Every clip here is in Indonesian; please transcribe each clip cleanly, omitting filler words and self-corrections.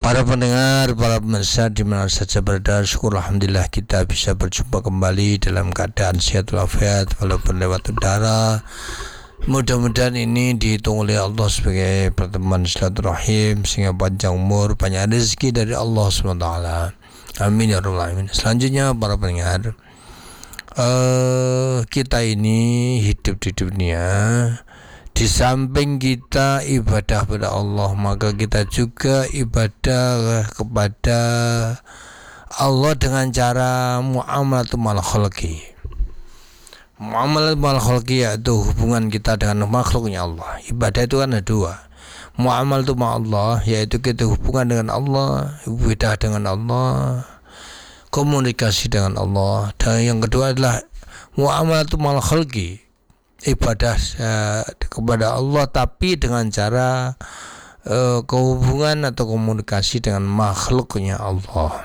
Para pendengar, para pemirsa di mana saja berada, syukur alhamdulillah kita bisa berjumpa kembali dalam keadaan sehat walafiat walaupun lewat udara. Mudah-mudahan ini dihitung oleh Allah sebagai pertemuan silaturahim sehingga panjang umur, banyak rezeki dari Allah SWT. Amin ya rabbal alamin. Selanjutnya para pendengar, kita ini hidup di dunia. Di samping kita ibadah pada Allah, maka kita juga ibadah kepada Allah dengan cara muamalah mal khalqi. Muamalah mal khalqi yaitu hubungan kita dengan makhluknya Allah. Ibadah itu kan ada dua. Muamalah itu ma Allah, yaitu kita hubungan dengan Allah, ibadah dengan Allah, komunikasi dengan Allah. Dan yang kedua adalah muamalah itu mal khalqi, ibadah kepada Allah tapi dengan cara kehubungan atau komunikasi dengan makhluknya Allah.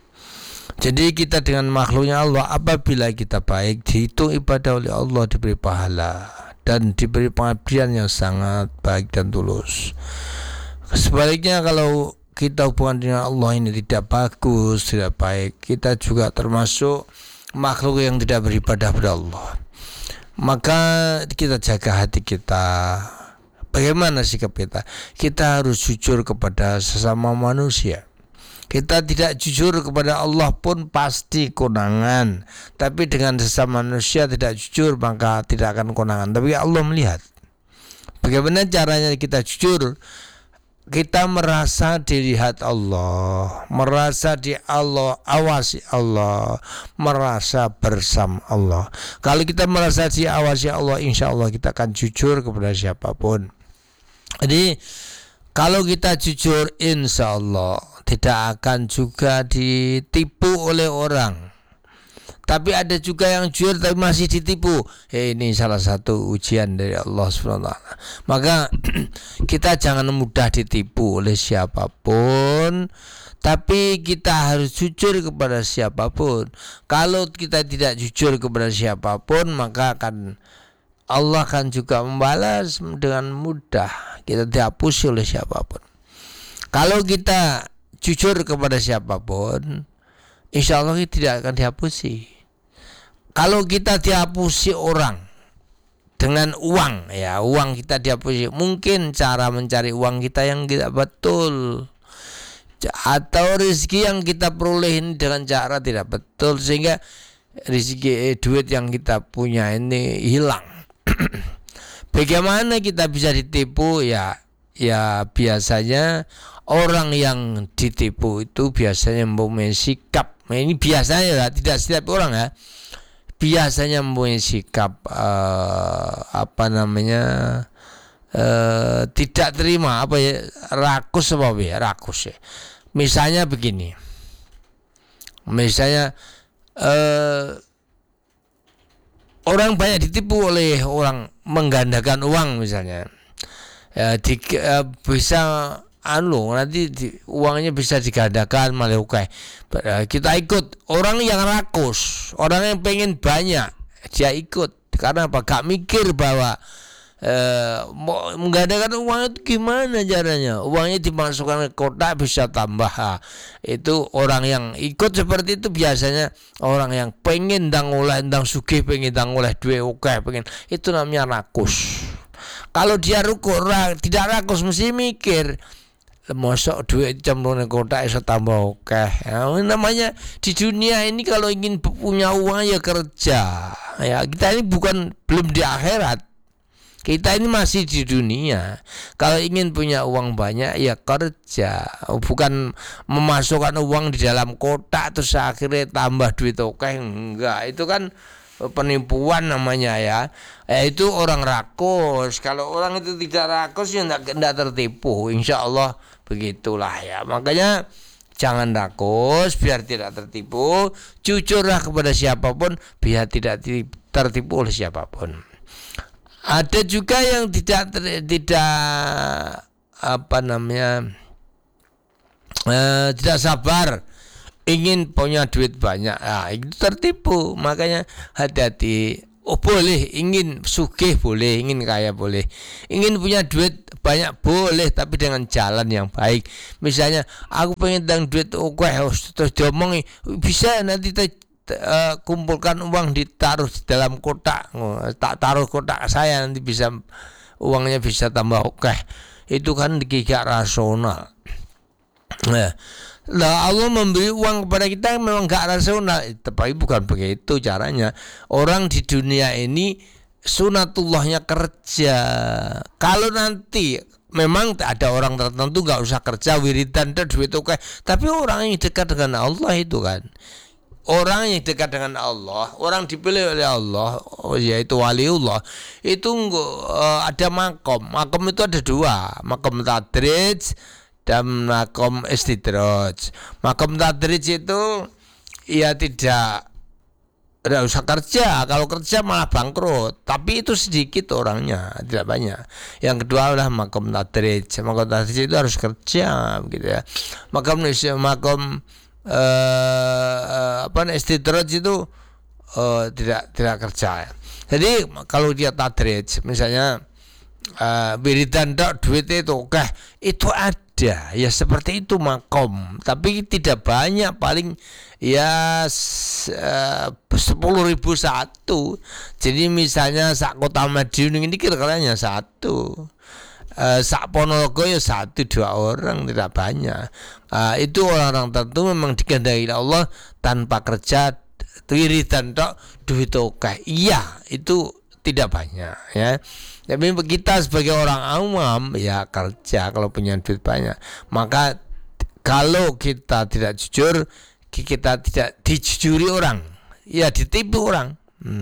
Jadi kita dengan makhluknya Allah, apabila kita baik, dihitung ibadah oleh Allah, diberi pahala dan diberi pengabdian yang sangat baik dan tulus. Sebaliknya kalau kita hubungan dengan Allah ini tidak bagus, tidak baik, kita juga termasuk makhluk yang tidak beribadah pada Allah. Maka kita jaga hati kita. Bagaimana sikap kita? Kita harus jujur kepada sesama manusia. Kita tidak jujur kepada Allah pun pasti konangan. Tapi dengan sesama manusia tidak jujur, maka tidak akan konangan. Tapi Allah melihat. Bagaimana caranya kita jujur? Kita merasa dilihat Allah, merasa di Allah, awasi Allah, merasa bersama Allah. Kalau kita merasa diawasi Allah, insya Allah kita akan jujur kepada siapapun. Jadi kalau kita jujur, insya Allah tidak akan juga ditipu oleh orang. Tapi ada juga yang jujur tapi masih ditipu. Ini salah satu ujian dari Allah SWT. Maka kita jangan mudah ditipu oleh siapapun, tapi kita harus jujur kepada siapapun. Kalau kita tidak jujur kepada siapapun, maka Allah akan juga membalas dengan mudah. Kita dihapusi oleh siapapun. Kalau kita jujur kepada siapapun, insya Allah tidak akan dihapusi. Kalau kita dihapusi orang dengan uang, ya uang kita dihapusi, mungkin cara mencari uang kita yang tidak betul, atau rezeki yang kita peroleh ini dengan cara tidak betul, sehingga rezeki duit yang kita punya ini hilang. Bagaimana kita bisa ditipu? Ya biasanya orang yang ditipu itu biasanya mempunyai sikap. Nah, ini biasanya, tidak setiap orang ya. Biasanya mempunyai sikap tidak terima, rakus ya. Misalnya begini. Misalnya orang banyak ditipu oleh orang menggandakan uang misalnya. Bisa nanti uangnya bisa digandakan malah oke. Kita ikut orang yang rakus, orang yang pengen banyak, dia ikut karena apa? Gak mikir bahwa menggandakan uang itu gimana caranya? Uangnya dimasukkan ke kotak bisa tambah. Itu orang yang ikut seperti itu biasanya orang yang pengen ndang sugih, pengen ndang oleh duit oke, pengen, itu namanya rakus. Kalau dia tidak rakus, mesti mikir, mosok duit cemplungin kotak bisa tambah oke. Namanya di dunia ini kalau ingin punya uang ya kerja. Ya, kita ini belum di akhirat. Kita ini masih di dunia. Kalau ingin punya uang banyak ya kerja. Bukan memasukkan uang di dalam kotak terus akhirnya tambah duit oke. Enggak, itu kan penipuan namanya ya. Itu orang rakus. Kalau orang itu tidak rakus ya enggak tertipu. Insya Allah begitulah ya. Makanya jangan rakus biar tidak tertipu. Jujurlah kepada siapapun biar tidak tertipu oleh siapapun. Ada juga yang tidak sabar, ingin punya duit banyak, itu tertipu. Makanya hati-hati, Oh boleh, ingin sugih boleh, ingin kaya boleh, ingin punya duit banyak boleh, tapi dengan jalan yang baik. Misalnya aku pengen tang duit terus diomongi bisa nanti kumpulkan uang ditaruh di dalam kotak, tak taruh kotak saya nanti bisa uangnya bisa tambah itu kan tidak rasional. Nah, Allah memberi uang kepada kita memang gak rasional, tapi bukan begitu caranya. Orang di dunia ini sunatullahnya kerja. Kalau nanti memang ada orang tertentu gak usah kerja, wiridan duit tapi orang yang dekat dengan Allah itu kan, orang yang dekat dengan Allah, orang dipilih oleh Allah, yaitu waliullah, itu ada makom. Makom itu ada dua, makom tadrij dan makom istidraj. Makom tadrij itu ya tidak usah kerja, kalau kerja malah bangkrut, tapi itu sedikit orangnya, tidak banyak. Yang kedua adalah makom tadrij. Makom tadrij itu harus kerja gitu ya. Makom istidraj itu tidak kerja. Jadi kalau dia tadrij misalnya wiridan duit itu itu ada ya, seperti itu makom, tapi tidak banyak, paling ya 10.000 satu. Jadi misalnya sak kota Madiun ini kira-kiranya satu, sak Ponorogo ya 1-2 orang, tidak banyak. Itu orang-orang tertentu memang dikehendaki Allah tanpa kerja, wiridan duit iya itu tidak banyak ya. Tapi kita sebagai orang awam ya kerja kalau punya duit banyak. Maka kalau kita tidak jujur, kita tidak dijujuri orang, ya ditipu orang.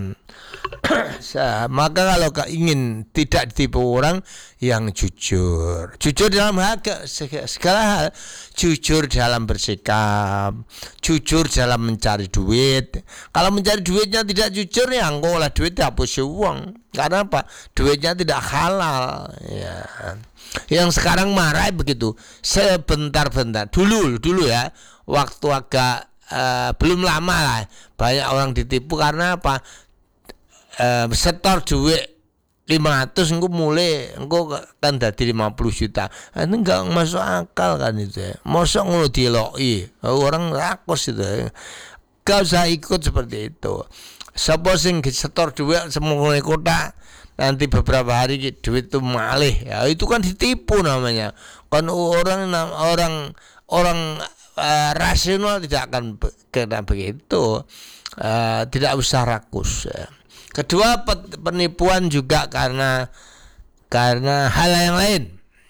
Maka kalau ingin tidak ditipu orang, yang jujur dalam segala hal, jujur dalam bersikap, jujur dalam mencari duit. Kalau mencari duitnya tidak jujur, ya lah duit hapus uang. Karena apa? Duitnya tidak halal ya. Yang sekarang marah begitu, sebentar-bentar dulu ya, waktu agak belum lama lah, banyak orang ditipu karena apa? Setor duit 500 engko mulai engko kan dadi 50 juta. Ini enggak masuk akal kan itu ya. Mosok ngono diloki. Orang rakus itu. Gak usah ikut seperti itu. Sapa sing setor duit semua kota, nanti beberapa hari duit itu malih ya, itu kan ditipu namanya. Kan orang rasional tidak akan kena begitu. Tidak usah rakus ya. Kedua, penipuan juga karena hal yang lain.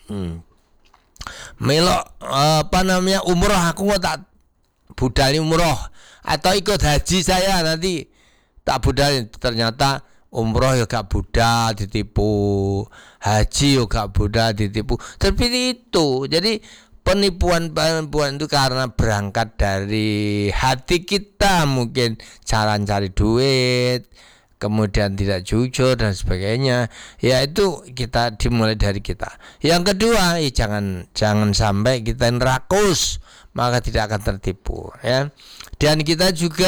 Melok umroh, aku kok tak budali umroh, atau ikut haji saya nanti tak budali, ternyata umroh ya gak budal ditipu, haji ya gak budal ditipu. Seperti itu. Jadi penipuan itu karena berangkat dari hati kita, mungkin cara cari duit, kemudian tidak jujur dan sebagainya. Ya itu kita dimulai dari kita. Yang kedua, ya jangan sampai kita rakus, maka tidak akan tertipu ya. Dan kita juga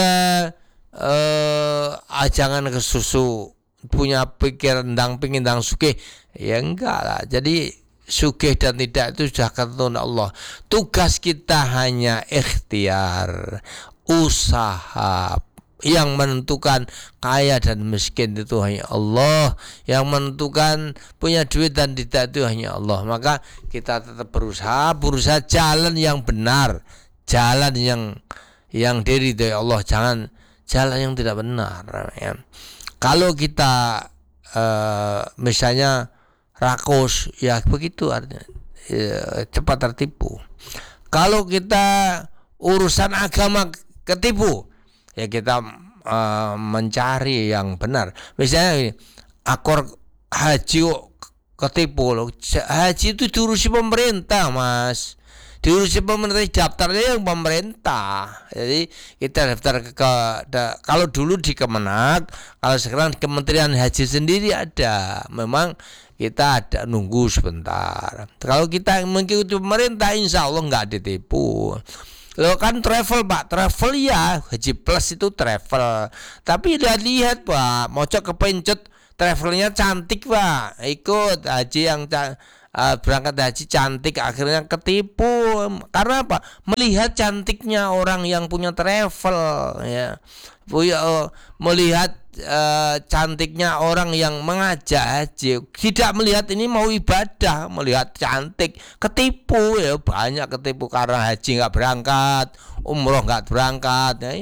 jangan kesusu punya pikiran pingin sugih. Ya enggak lah. Jadi sugih dan tidak itu sudah ketentuan Allah. Tugas kita hanya ikhtiar, usaha. Yang menentukan kaya dan miskin itu hanya Allah. Yang menentukan punya duit dan tidak itu hanya Allah. Maka kita tetap berusaha jalan yang benar, jalan yang diridhoi Allah, jangan jalan yang tidak benar ya. Kalau kita misalnya rakus, ya begitu artinya cepat tertipu. Kalau kita urusan agama ketipu, ya kita mencari yang benar. Misalnya akor haji ketipu loh. Haji itu diurusi pemerintah, Mas. Diurusi pemerintah, daftarnya yang pemerintah. Jadi kita daftar kalau dulu di Kemenak, kalau sekarang di Kementerian Haji sendiri ada. Memang kita ada nunggu sebentar. Kalau kita mengikuti pemerintah, insya Allah nggak ditipu. Lo kan travel Pak, travel ya Haji Plus itu travel. Tapi lihat Pak, mocok kepencet travelnya cantik Pak, ikut haji yang berangkat haji cantik, akhirnya ketipu. Karena apa? Melihat cantiknya orang yang punya travel ya, melihat cantiknya orang yang mengajak haji, tidak melihat ini mau ibadah, melihat cantik, ketipu ya. Banyak ketipu karena haji nggak berangkat, umroh nggak berangkat ya.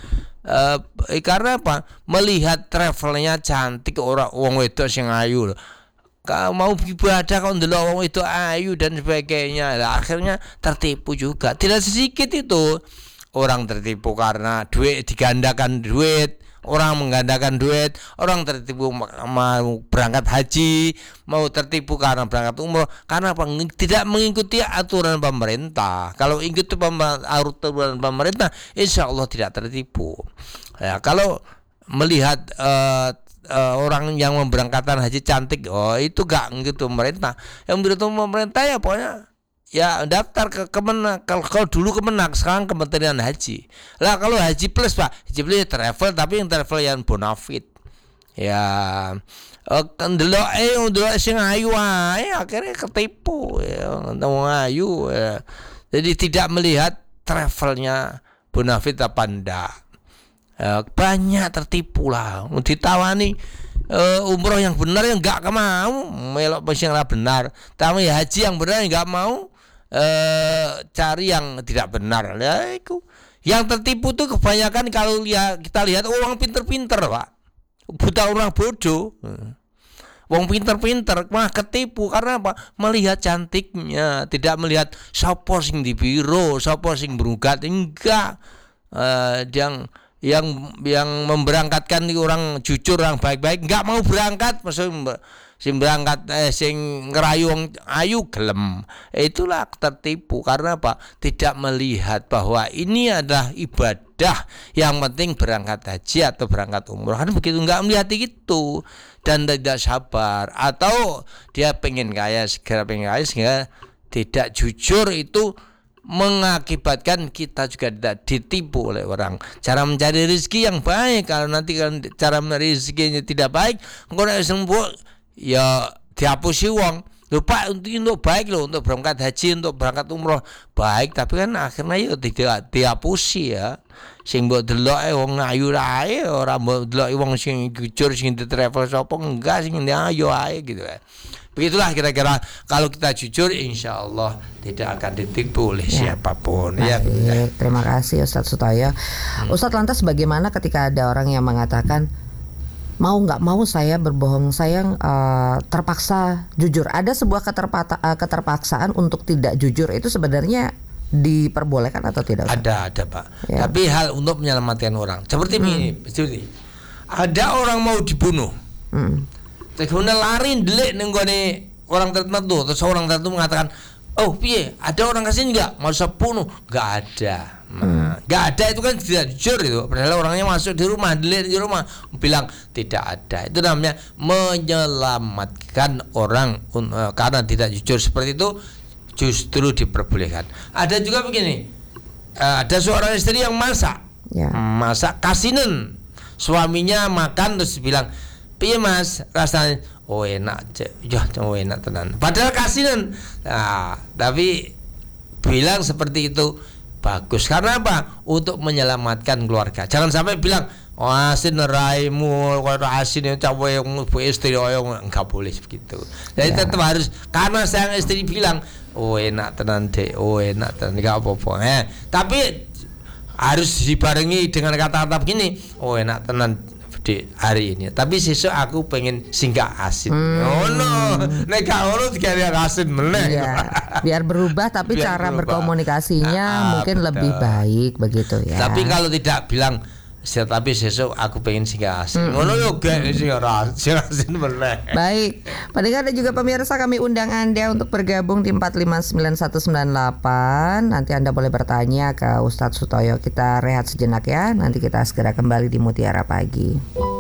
Karena apa? Melihat travelnya cantik, orang wong wedok sing ayu. Kalau mau ibadah kau ndelok wong itu ayu dan sebagainya, akhirnya tertipu juga. Tidak sedikit itu orang tertipu karena duit digandakan duit, orang menggandakan duit, orang tertipu mau berangkat haji, mau tertipu karena berangkat umroh. Karena apa? Tidak mengikuti aturan pemerintah. Kalau ikuti aturan pemerintah, insya Allah tidak tertipu. Ya, kalau melihat orang yang memberangkatkan haji cantik, itu gak gitu pemerintah. Yang begitu pemerintah ya pokoknya ya daftar ke Kemenak. Kalau dulu Kemenak, sekarang Kementerian Haji. Lah kalau Haji Plus Pak, Haji Plus travel, tapi yang travel yang bonafit. Ya ndelok sing ayu ae akhirnya ketipu ya, wong ayu ya. Jadi tidak melihat travelnya bonafit apa ndak. Banyak tertipu lah, ditawani umroh yang benar yang nggak mau, melok yang benar, tapi haji yang benar yang nggak mau, cari yang tidak benar. Ya itu yang tertipu tuh kebanyakan. Kalau kita lihat orang pinter-pinter Pak, buta orang bodoh. Wong pinter-pinter mah ketipu karena apa? Melihat cantiknya, tidak melihat sapa sing di biro, sapa sing berugat, enggak. Yang memberangkatkan orang jujur, orang baik-baik, nggak mau berangkat, maksudnya sing berangkat sing ngerayu ayu gelem. Itulah tertipu karena apa? Tidak melihat bahwa ini adalah ibadah, yang penting berangkat haji atau berangkat umroh. Kan begitu, nggak melihat itu dan tidak sabar, atau dia pengen kaya segera, sehingga tidak jujur. Itu mengakibatkan kita juga tidak ditipu oleh orang. Cara mencari rezeki yang baik, kalau nanti cara mencari rezekinya tidak baik, engkau nak sembuh ya dihapusi uang. Lupa untuk baik loh, untuk berangkat haji, untuk berangkat umroh baik, tapi kan akhirnya ya tidak dihapusi ya. Sing mbok delok wong ayu ae, ora mbok delok wong sing jujur sing di travel sapa enggak, sing ayu ae gitu ya. Begitulah kira-kira kalau kita jujur, insya Allah tidak akan ditipu oleh siapapun. Ya. Terima kasih Ustadz Sutoyo. Ustadz, lantas bagaimana ketika ada orang yang mengatakan mau nggak mau saya berbohong, saya terpaksa jujur. Ada sebuah keterpaksaan untuk tidak jujur, itu sebenarnya diperbolehkan atau tidak? Ada Pak. Ya. Tapi hal untuk menyelamatkan orang seperti ini, ada orang mau dibunuh. Kemudian lari delik nenggone orang tertentu, terus orang tertentu mengatakan, oh piye, ada orang kesini nggak mau bunuh? Nggak ada. Nggak ada itu kan tidak jujur itu. Padahal orangnya masuk di rumah, delik di rumah, bilang tidak ada. Itu namanya menyelamatkan orang. Karena tidak jujur seperti itu justru diperbolehkan. Ada juga begini, ada seorang istri yang masak, masak kasinan, suaminya makan terus bilang, piye mas rasanya? Oh enak enak tenan. Padahal kasinan. Nah, tapi bilang seperti itu bagus. Karena apa? Untuk menyelamatkan keluarga. Jangan sampai bilang, oh asin raimu, kalau asin yang cawe yang istri enggak boleh begitu. Jadi tetap harus, karena sayang istri bilang, oh enak tenan dek, oh enak tenan, enggak apa-apa. Tapi harus dibarengi dengan kata-kata begini, oh enak tenan di hari ini, tapi sesuk aku pengen singgah asin. Oh no, nek gak ono dikare asin meneh. Biar berubah, tapi biar cara berubah. Berkomunikasinya mungkin betul. Lebih baik begitu ya. Tapi kalau tidak bilang, tapi sesuk aku pengen singgah asin. Ngono yo gak sing asin meneh. Baik, pendengar dan juga pemirsa, kami undang Anda untuk bergabung di 459198. Nanti Anda boleh bertanya ke Ustadz Sutoyo. Kita rehat sejenak ya. Nanti kita segera kembali di Mutiara Pagi.